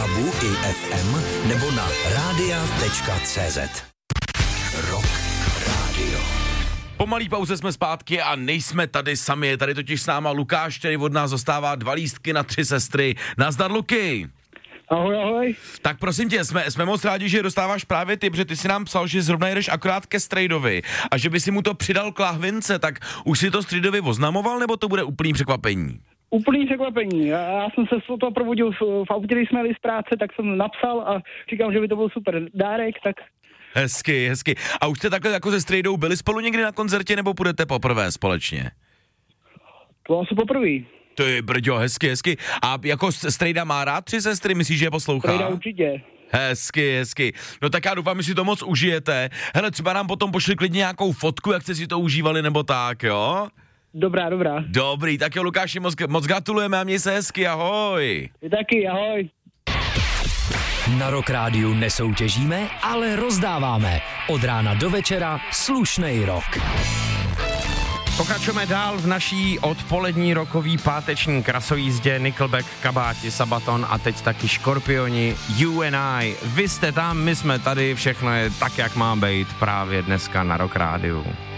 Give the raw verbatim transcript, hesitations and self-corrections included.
DABu i F M nebo na radia tečka cé zet. Rock Radio. Po malý pauze jsme zpátky a nejsme tady sami, je tady totiž s náma Lukáš, který od nás dostává dva lístky na tři sestry. Nazdar, Luky. Ahoj, ahoj. Tak prosím tě, jsme, jsme moc rádi, že dostáváš právě ty, protože ty si nám psal, že zrovna jdeš akorát ke strejdovi a že by si mu to přidal k lahvince, tak už si to strejdovi oznamoval, nebo to bude úplný překvapení? Úplný překvapení. Já, já jsem se z toho probudil v, v autě, když jsme jeli z práce, tak jsem napsal a říkám, že by to byl super dárek, tak... Hezky, hezky. A už jste takhle jako se strejdou byli spolu někdy na koncertě, nebo půjdete poprvé společně? To asi poprvé. Ty brďo, hezky, hezky. A jako strejda má rád tři sestry, myslíš, že je poslouchá? Strejda určitě. Hezky, hezky. No tak já doufám, že si to moc užijete. Hele, třeba nám potom pošli klidně nějakou fotku, jak jste si to užívali, nebo tak, jo? Dobrá, dobrá. Dobrý, tak jo, Lukáši, moc, moc gratulujeme a měj se hezky, ahoj. Ty taky, ahoj. Na Rock Rádiu nesoutěžíme, ale rozdáváme. Od rána do večera slušnej rock. Pokračujeme dál v naší odpolední rokový páteční krasojízdě. Nickelback, Kabáti, Sabaton a teď taky Škorpioni, You and I. Vy jste tam, my jsme tady, všechno je tak, jak má být právě dneska na Rock Rádiu.